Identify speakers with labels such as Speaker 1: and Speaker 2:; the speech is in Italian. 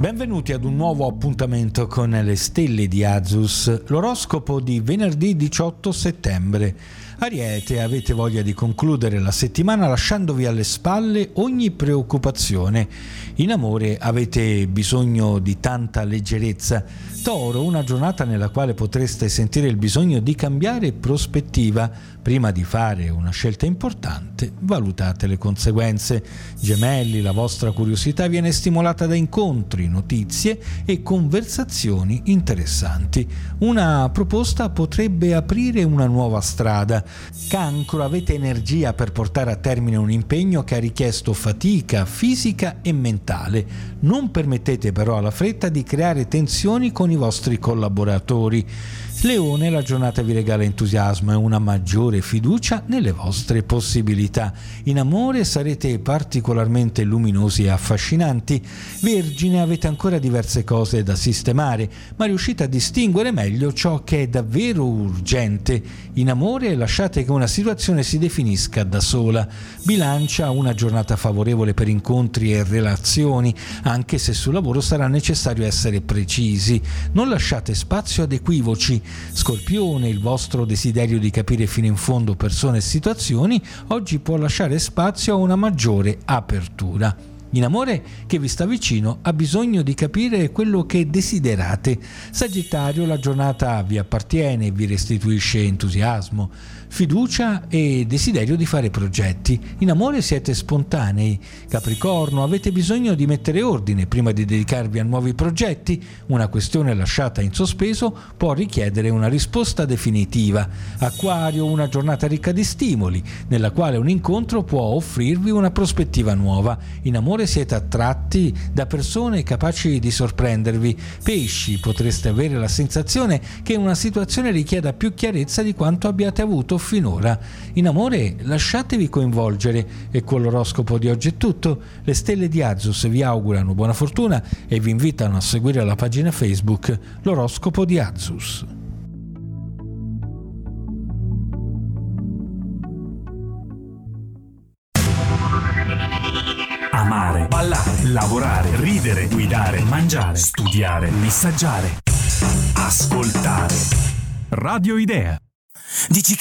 Speaker 1: Benvenuti ad un nuovo appuntamento con le stelle di Azus, l'oroscopo di venerdì 18 settembre. Ariete, avete voglia di concludere la settimana lasciandovi alle spalle ogni preoccupazione. In amore avete bisogno di tanta leggerezza. Toro, una giornata nella quale potreste sentire il bisogno di cambiare prospettiva. Prima di fare una scelta importante, valutate le conseguenze. Gemelli, la vostra curiosità viene stimolata da incontri, notizie e conversazioni interessanti. Una proposta potrebbe aprire una nuova strada. Cancro, avete energia per portare a termine un impegno che ha richiesto fatica fisica e mentale. Non permettete però alla fretta di creare tensioni con i vostri collaboratori. Leone, la giornata vi regala entusiasmo e una maggiore fiducia nelle vostre possibilità. In amore sarete particolarmente luminosi e affascinanti. Vergine, avete ancora diverse cose da sistemare, ma riuscite a distinguere meglio ciò che è davvero urgente. In amore lasciate che una situazione si definisca da sola. Bilancia, una giornata favorevole per incontri e relazioni, anche se sul lavoro sarà necessario essere precisi. Non lasciate spazio ad equivoci. Scorpione, il vostro desiderio di capire fino in fondo persone e situazioni oggi può lasciare spazio a una maggiore apertura. In amore, che vi sta vicino ha bisogno di capire quello che desiderate. Sagittario, la giornata vi appartiene e vi restituisce entusiasmo, fiducia e desiderio di fare progetti. In amore siete spontanei. Capricorno, avete bisogno di mettere ordine prima di dedicarvi a nuovi progetti. Una questione lasciata in sospeso può richiedere una risposta definitiva. Acquario, una giornata ricca di stimoli, nella quale un incontro può offrirvi una prospettiva nuova. In amore siete attratti da persone capaci di sorprendervi. Pesci, potreste avere la sensazione che una situazione richieda più chiarezza di quanto abbiate avuto finora. In amore lasciatevi coinvolgere. E con l'oroscopo di oggi è tutto. Le stelle di Azus vi augurano buona fortuna e vi invitano a seguire la pagina Facebook L'oroscopo di Azus.
Speaker 2: Amare, ballare, lavorare, ridere, guidare, mangiare, studiare, messaggiare, ascoltare. Radio Idea. Dici